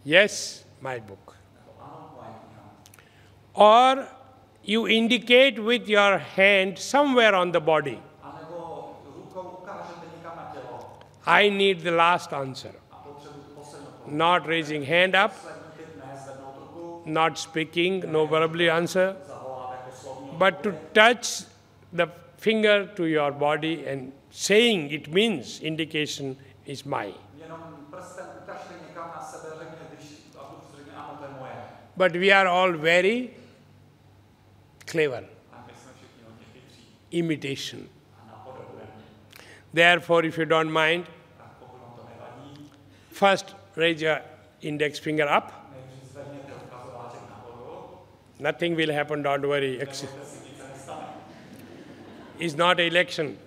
Yes, my book. Or you indicate with your hand somewhere on the body. I need the last answer. Not raising hand up, not speaking, no verbally answer, but to touch the finger to your body and saying it means indication is mine. But we are all very clever. Imitation. Therefore, if you don't mind, first raise your index finger up. Nothing will happen, don't worry. It's not an election.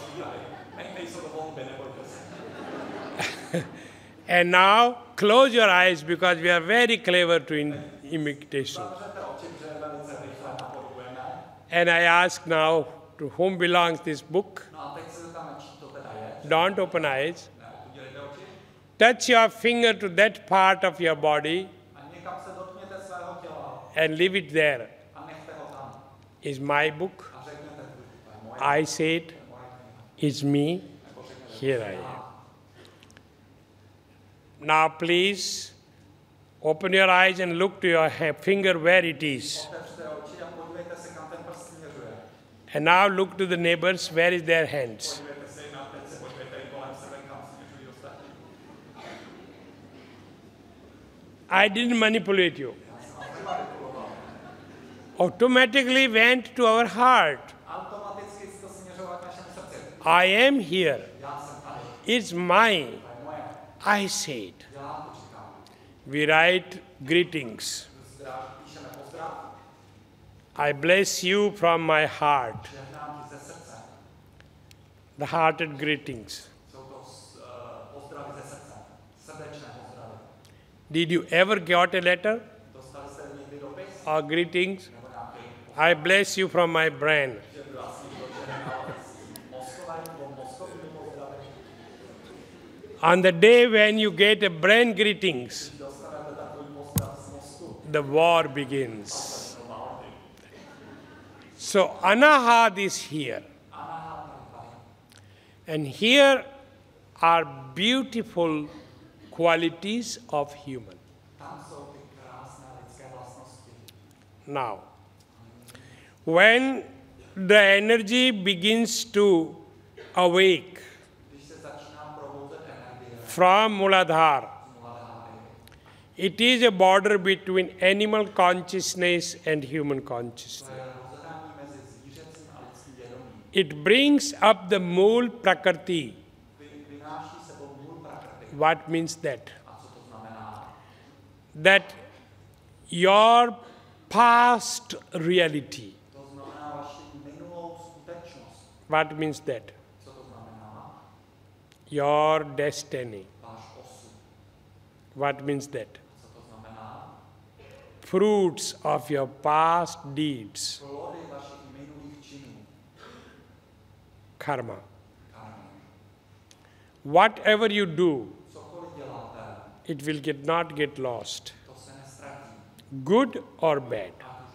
And now, close your eyes because we are very clever to imitation. And I ask now, to whom belongs this book? Don't open eyes. Touch your finger to that part of your body and leave it there. Is my book. I say it. It's me. Here I am. Now please open your eyes and look to your finger where it is. And now look to the neighbors, where is their hands? I didn't manipulate you. Automatically went to our heart. I am here. It's mine. I say it. We write greetings. I bless you from my heart. The hearted greetings. Did you ever get a letter or greetings? I bless you from my brain. On the day when you get a brain greetings, the war begins. So Anahad is here. And here are beautiful qualities of human. Now, when the energy begins to awake from Muladhara, it is a border between animal consciousness and human consciousness. It brings up the Mool Prakriti. What means that? That your past reality. What means that? Your destiny. What means that? Fruits of your past deeds. Karma. Whatever you do, it will not get lost. Good or bad.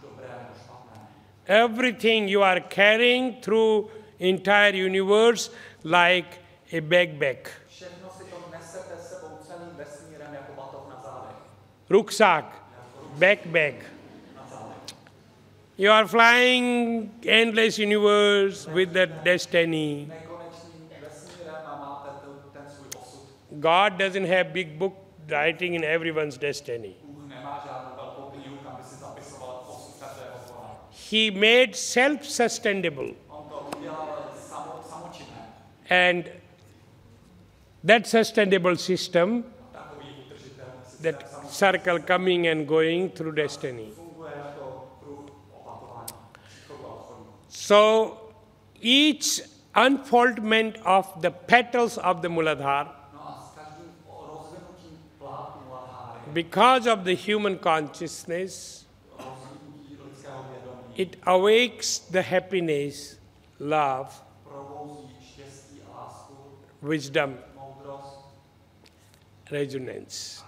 Everything you are carrying through entire universe like a backpack. Rucksack, backpack. You are flying endless universe with that destiny. God doesn't have big book writing in everyone's destiny. He made self-sustainable. And that sustainable system, that circle coming and going through destiny. So each unfoldment of the petals of the Muladhara, because of the human consciousness, it awakes the happiness, love, wisdom, resonance.